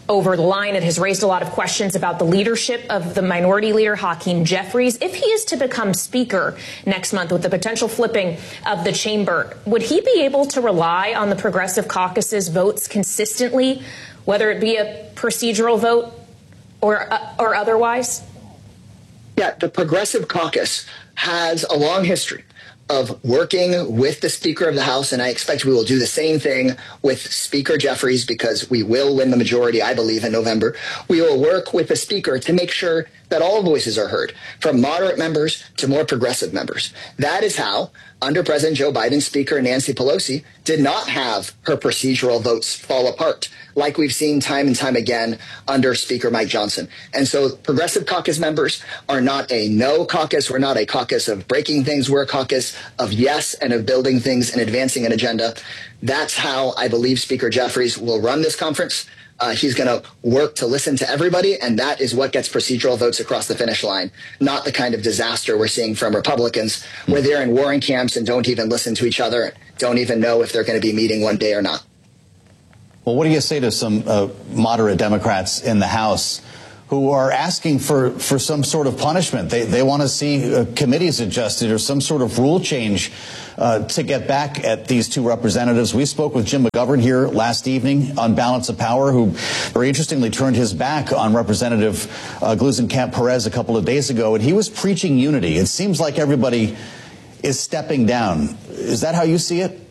over the line. It has raised a lot of questions about the leadership of the minority leader, Hakeem Jeffries. If he is to become speaker next month with the potential flipping of the chamber, would he be able to rely on the Progressive Caucus's votes consistently, whether it be a procedural vote or otherwise? Yeah, the Progressive Caucus has a long history of working with the Speaker of the House, and I expect we will do the same thing with Speaker Jeffries, because we will win the majority, I believe, in November. We will work with the Speaker to make sure that all voices are heard, from moderate members to more progressive members. That is how, under President Joe Biden, Speaker Nancy Pelosi did not have her procedural votes fall apart, like we've seen time and time again under Speaker Mike Johnson. And so Progressive Caucus members are not a no caucus. We're not a caucus of breaking things. We're a caucus of yes and of building things and advancing an agenda. That's how I believe Speaker Jeffries will run this conference. He's going to work to listen to everybody, and that is what gets procedural votes across the finish line, not the kind of disaster we're seeing from Republicans, where they're in warring camps and don't even listen to each other, don't even know if they're going to be meeting one day or not. Well, what do you say to some moderate Democrats in the House who are asking for some sort of punishment? They want to see committees adjusted or some sort of rule change to get back at these two representatives. We spoke with Jim McGovern here last evening on Balance of Power, who very interestingly turned his back on Representative Gluesenkamp Perez a couple of days ago, and he was preaching unity. It seems like everybody is stepping down. Is that how you see it?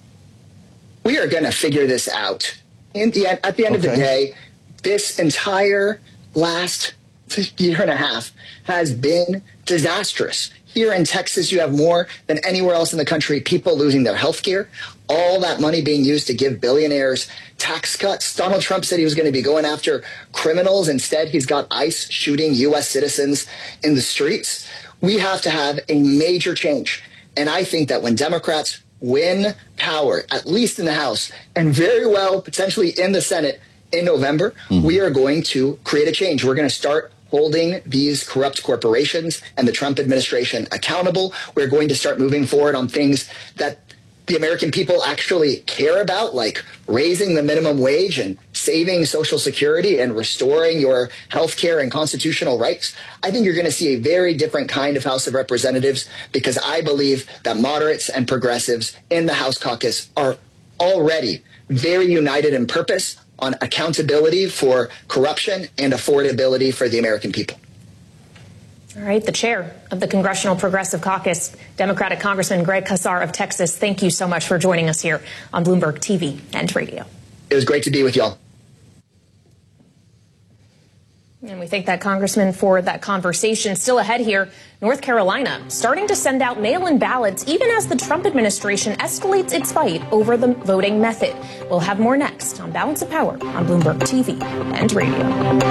We are going to figure this out. At the end of the day, this entire last year and a half has been disastrous. Here in Texas, you have more than anywhere else in the country, people losing their health care, all that money being used to give billionaires tax cuts. Donald Trump said he was going to be going after criminals. Instead, he's got ICE shooting U.S. citizens in the streets. We have to have a major change. And I think that when Democrats win power, at least in the House, and very well potentially in the Senate in November, we are going to create a change. We're going to start holding these corrupt corporations and the Trump administration accountable. We're going to start moving forward on things that the American people actually care about, like raising the minimum wage and saving Social Security and restoring your health care and constitutional rights. I think you're going to see a very different kind of House of Representatives, because I believe that moderates and progressives in the House caucus are already very united in purpose on accountability for corruption and affordability for the American people. All right, the chair of the Congressional Progressive Caucus, Democratic Congressman Greg Casar of Texas, thank you so much for joining us here on Bloomberg TV and radio. It was great to be with y'all. And we thank that congressman for that conversation. Still ahead here, North Carolina starting to send out mail-in ballots even as the Trump administration escalates its fight over the voting method. We'll have more next on Balance of Power on Bloomberg TV and radio.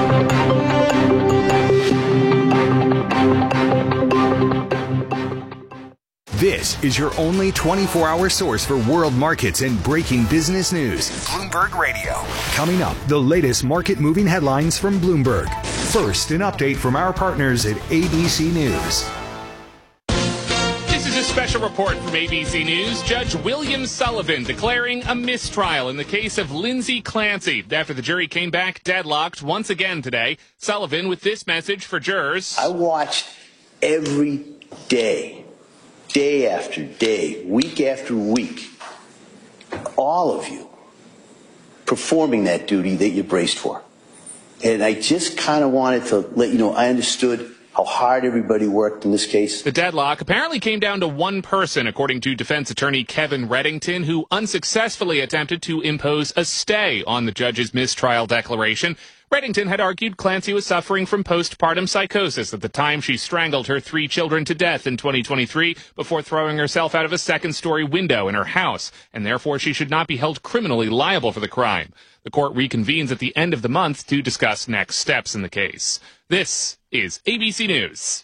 This is your only 24-hour source for world markets and breaking business news. Bloomberg Radio. Coming up, the latest market-moving headlines from Bloomberg. First, an update from our partners at ABC News. This is a special report from ABC News. Judge William Sullivan declaring a mistrial in the case of Lindsay Clancy. After the jury came back deadlocked once again today, Sullivan with this message for jurors. I watched every day after day, week after week, all of you performing that duty that you braced for. And I just kind of wanted to let you know I understood how hard everybody worked in this case. The deadlock apparently came down to one person, according to defense attorney Kevin Reddington, who unsuccessfully attempted to impose a stay on the judge's mistrial declaration. Reddington had argued Clancy was suffering from postpartum psychosis at the time she strangled her 3 children to death in 2023 before throwing herself out of a second-story window in her house, and therefore she should not be held criminally liable for the crime. The court reconvenes at the end of the month to discuss next steps in the case. This is ABC News.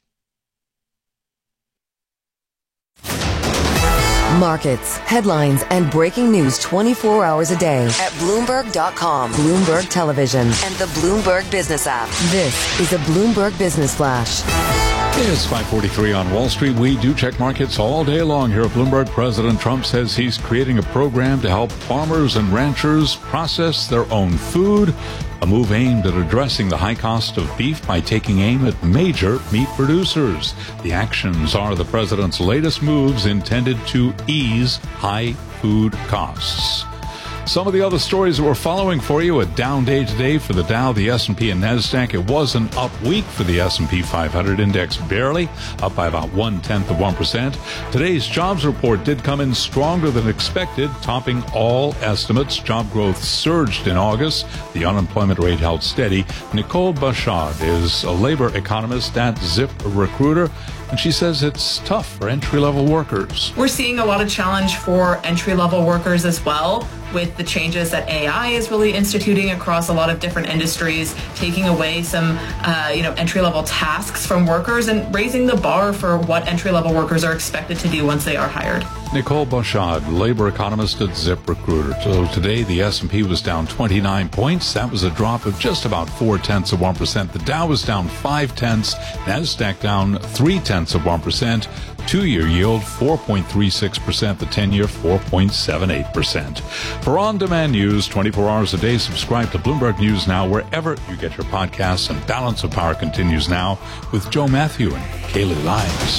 Markets, headlines, and breaking news 24 hours a day at Bloomberg.com, Bloomberg Television, and the Bloomberg Business app. This is a Bloomberg Business Flash. It's 5:43 on Wall Street. We do check markets all day long here at Bloomberg. President Trump says he's creating a program to help farmers and ranchers process their own food, a move aimed at addressing the high cost of beef by taking aim at major meat producers. The actions are the president's latest moves intended to ease high food costs. Some of the other stories that we're following for you: a down day today for the Dow, the S&P, and NASDAQ. It was an up week for the S&P 500 index, barely up by about 0.1%. Today's jobs report did come in stronger than expected, topping all estimates. Job growth surged in August. The unemployment rate held steady. Nicole Bashad is a labor economist at ZipRecruiter, and she says it's tough for entry-level workers. We're seeing a lot of challenge for entry-level workers as well, with the changes that AI is really instituting across a lot of different industries, taking away some entry-level tasks from workers and raising the bar for what entry-level workers are expected to do once they are hired. Nicole Bashad, labor economist at ZipRecruiter. So today the S&P was down 29 points. That was a drop of just about 0.4%. The Dow was down 0.5. NASDAQ down 0.3%. Two-year yield 4.36%. The 10-year 4.78%. For on-demand news 24 hours a day, subscribe to Bloomberg News Now wherever you get your podcasts. And Balance of Power continues now with Joe Matthew and Kaylee Lyons.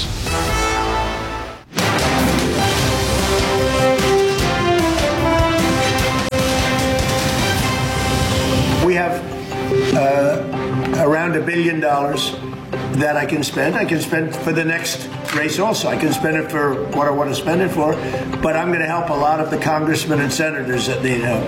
We have around $1 billion that I can spend. I can spend for the next race also. I can spend it for what I want to spend it for, but I'm going to help a lot of the congressmen and senators that need help.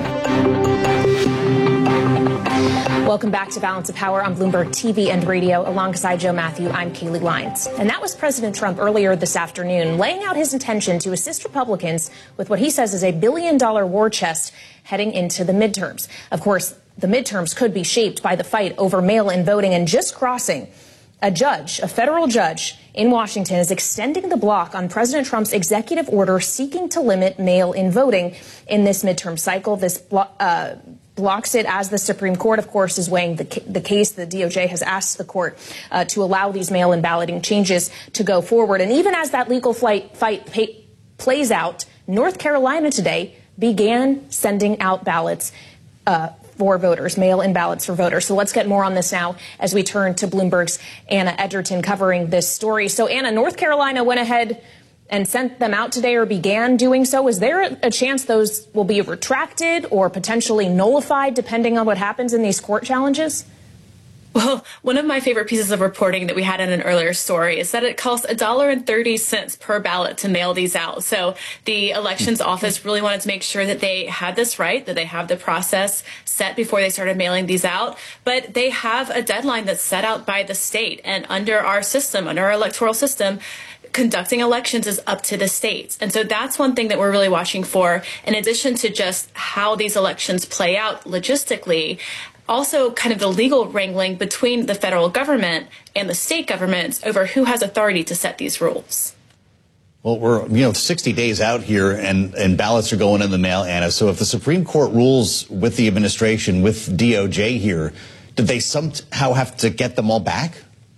Welcome back to Balance of Power on Bloomberg TV and radio. Alongside Joe Matthew, I'm Kaylee Lyons. And that was President Trump earlier this afternoon, laying out his intention to assist Republicans with what he says is a $1 billion war chest heading into the midterms. Of course, the midterms could be shaped by the fight over mail-in voting, and just crossing, a federal judge in Washington is extending the block on President Trump's executive order seeking to limit mail-in voting in this midterm cycle. This blocks it as the Supreme Court, of course, is weighing the case. The DOJ has asked the court to allow these mail-in balloting changes to go forward. And even as that legal fight plays out, North Carolina today began sending out ballots for voters, mail-in ballots for voters. So let's get more on this now as we turn to Bloomberg's Anna Edgerton covering this story. So Anna, North Carolina went ahead and sent them out today, or began doing so. Is there a chance those will be retracted or potentially nullified depending on what happens in these court challenges? Well, one of my favorite pieces of reporting that we had in an earlier story is that it costs $1.30 per ballot to mail these out. So the elections office really wanted to make sure that they had this right, that they have the process set before they started mailing these out. But they have a deadline that's set out by the state. And under our system, under our electoral system, conducting elections is up to the states. And so that's one thing that we're really watching for, in addition to just how these elections play out logistically. Also kind of the legal wrangling between the federal government and the state governments over who has authority to set these rules. Well, we're 60 days out here, and ballots are going in the mail, Anna. So if the Supreme Court rules with the administration, with DOJ here, did they somehow have to get them all back?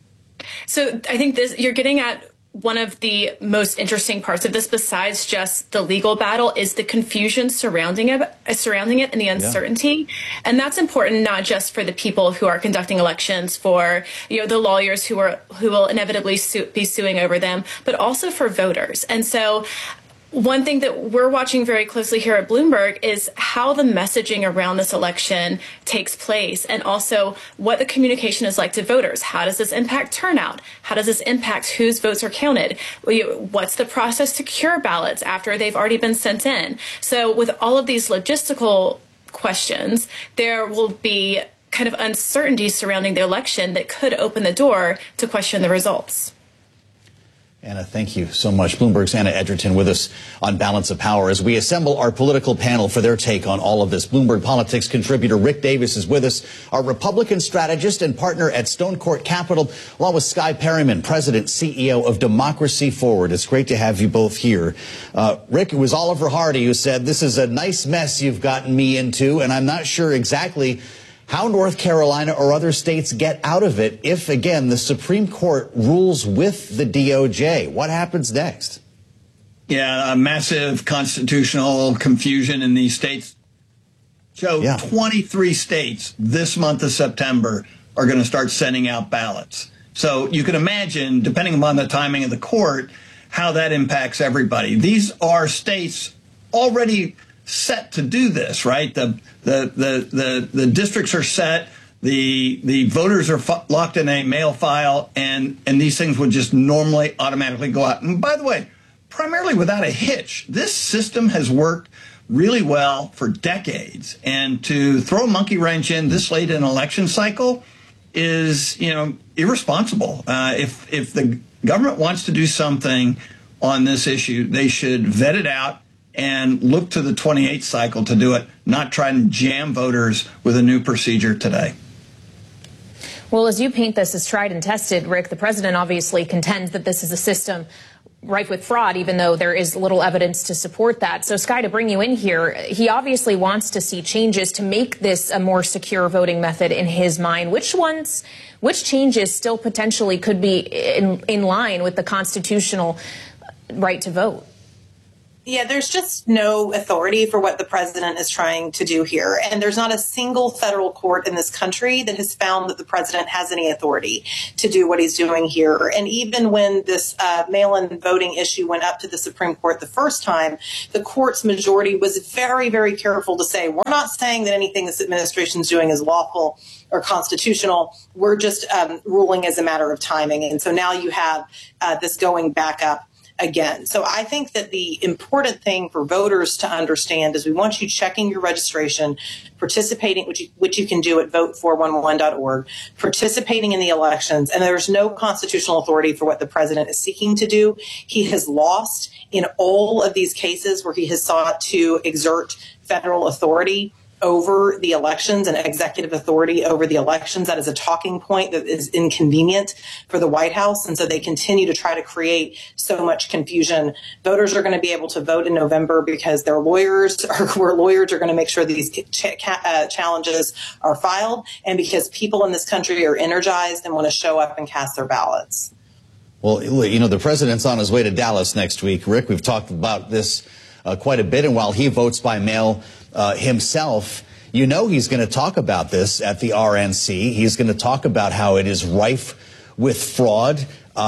So I think you're getting at one of the most interesting parts of this, besides just the legal battle, is the confusion surrounding it and the uncertainty. Yeah. And that's important not just for the people who are conducting elections, for the lawyers who will inevitably be suing over them, but also for voters. And so one thing that we're watching very closely here at Bloomberg is how the messaging around this election takes place, and also what the communication is like to voters. How does this impact turnout? How does this impact whose votes are counted? What's the process to cure ballots after they've already been sent in? So with all of these logistical questions, there will be kind of uncertainty surrounding the election that could open the door to question the results. Anna, thank you so much. Bloomberg's Anna Edgerton with us on Balance of Power as we assemble our political panel for their take on all of this. Bloomberg Politics contributor Rick Davis is with us, our Republican strategist and partner at Stone Court Capital, along with Skye Perryman, President, CEO of Democracy Forward. It's great to have you both here. Rick, it was Oliver Hardy who said, "This is a nice mess you've gotten me into, and I'm not sure exactly how North Carolina or other states get out of it if, again, the Supreme Court rules with the DOJ. What happens next? Yeah, a massive constitutional confusion in these states. Joe, 23 states this month of September are going to start sending out ballots. So you can imagine, depending upon the timing of the court, how that impacts everybody. These are states already set to do this, right? The districts are set. The voters are locked in a mail file, and these things would just normally automatically go out. And by the way, primarily without a hitch. This system has worked really well for decades, and to throw a monkey wrench in this late in an election cycle is, irresponsible. If the government wants to do something on this issue, they should vet it out and look to the 28th cycle to do it, not try and jam voters with a new procedure today. Well, as you paint this as tried and tested, Rick, the president obviously contends that this is a system rife with fraud, even though there is little evidence to support that. So, Sky, to bring you in here, he obviously wants to see changes to make this a more secure voting method in his mind. Which changes still potentially could be in line with the constitutional right to vote? Yeah, there's just no authority for what the president is trying to do here. And there's not a single federal court in this country that has found that the president has any authority to do what he's doing here. And even when this mail-in voting issue went up to the Supreme Court the first time, the court's majority was very, very careful to say, we're not saying that anything this administration is doing is lawful or constitutional. We're just ruling as a matter of timing. And so now you have this going back up again. So I think that the important thing for voters to understand is we want you checking your registration, participating, which you can do at vote411.org, participating in the elections, and there's no constitutional authority for what the president is seeking to do. He has lost in all of these cases where he has sought to exert federal authority over the elections and executive authority over the elections. That is a talking point that is inconvenient for the White House. And so they continue to try to create so much confusion. Voters are going to be able to vote in November because their lawyers are going to make sure these challenges are filed, and because people in this country are energized and want to show up and cast their ballots. Well, the president's on his way to Dallas next week. Rick, we've talked about this quite a bit. And while he votes by mail himself, he's going to talk about this at the RNC. He's going to talk about how it is rife with fraud,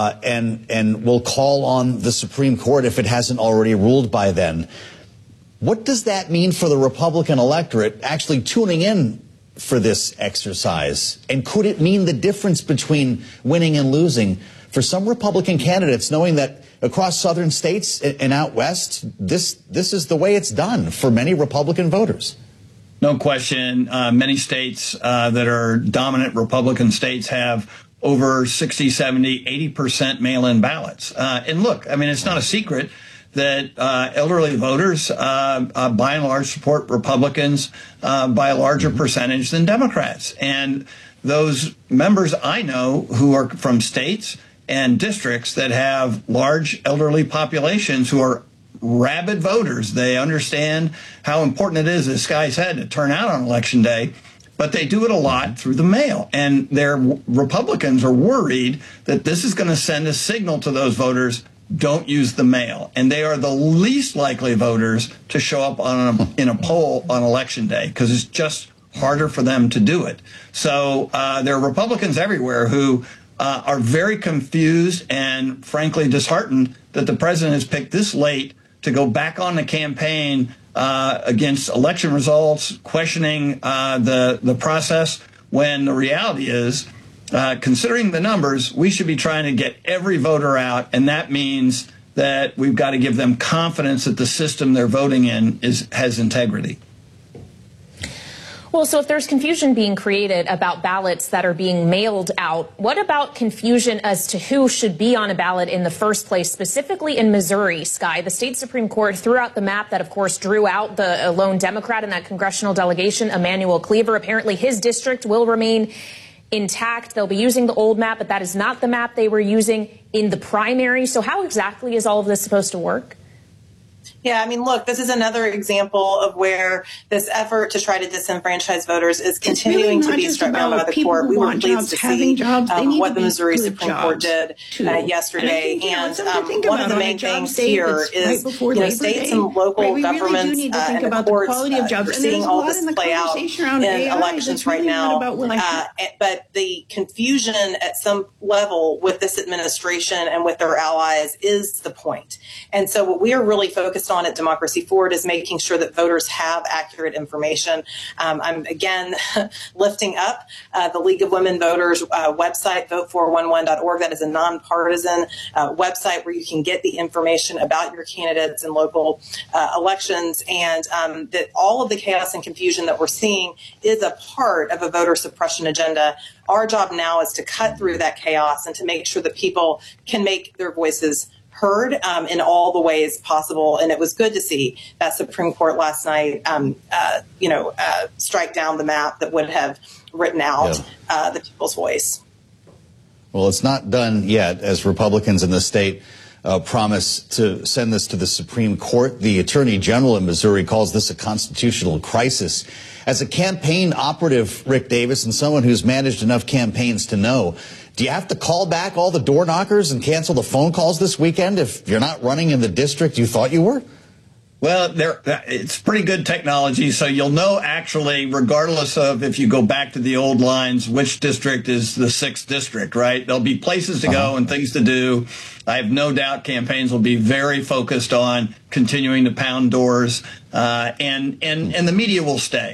and will call on the Supreme Court if it hasn't already ruled by then. What does that mean for the Republican electorate actually tuning in for this exercise? And could it mean the difference between winning and losing for some Republican candidates, knowing that across southern states and out west, this is the way it's done for many Republican voters? No question. Many states that are dominant Republican states have over 60, 70, 80% mail-in ballots. And look, it's not a secret that elderly voters, by and large, support Republicans by a larger percentage than Democrats. And those members I know who are from states and districts that have large elderly populations who are rabid voters. They understand how important it is, as Sky said, to turn out on Election Day, but they do it a lot through the mail. And their Republicans are worried that this is going to send a signal to those voters, don't use the mail. And they are the least likely voters to show up in a poll on Election Day because it's just harder for them to do it. So there are Republicans everywhere who are very confused and frankly disheartened that the president has picked this late to go back on the campaign against election results, questioning the process, when the reality is, considering the numbers, we should be trying to get every voter out, and that means that we've got to give them confidence that the system they're voting in has integrity. Well, so if there's confusion being created about ballots that are being mailed out, what about confusion as to who should be on a ballot in the first place, specifically in Missouri, Sky? The state Supreme Court threw out the map that, of course, drew out the lone Democrat in that congressional delegation, Emanuel Cleaver. Apparently, his district will remain intact. They'll be using the old map, but that is not the map they were using in the primary. So how exactly is all of this supposed to work? Yeah, I mean, look, this is another example of where this effort to try to disenfranchise voters is continuing to be struck down by the court. We were pleased to see what the Missouri Supreme Court did yesterday. And one of the main things here is, states and local governments and the courts are seeing all this play out in elections right now. But the confusion at some level with this administration and with their allies is the point. And so what we are really focused on at Democracy Forward is making sure that voters have accurate information. I'm again lifting up the League of Women Voters website, vote411.org. That is a nonpartisan website where you can get the information about your candidates in local elections, and that all of the chaos and confusion that we're seeing is a part of a voter suppression agenda. Our job now is to cut through that chaos and to make sure that people can make their voices heard in all the ways possible. And it was good to see that Supreme Court last night, strike down the map that would have written out the people's voice. Well, it's not done yet, as Republicans in the state promise to send this to the Supreme Court. The Attorney General in Missouri calls this a constitutional crisis. As a campaign operative, Rick Davis, and someone who's managed enough campaigns to know, do you have to call back all the door knockers and cancel the phone calls this weekend if you're not running in the district you thought you were? Well, it's pretty good technology, so you'll know actually, regardless of if you go back to the old lines, which district is the 6th district, right? There'll be places to go and things to do. I have no doubt campaigns will be very focused on continuing to pound doors, and the media will stay.